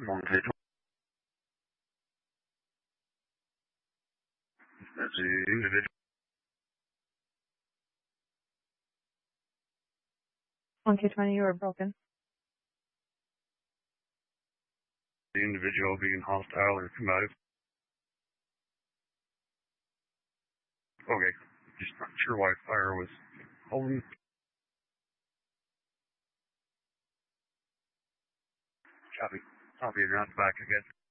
Monkey. That's the individual. Monkey 20, you were broken. The individual being hostile or combative. Okay, just not sure why fire was holding. Copy. Copy, you're not back again.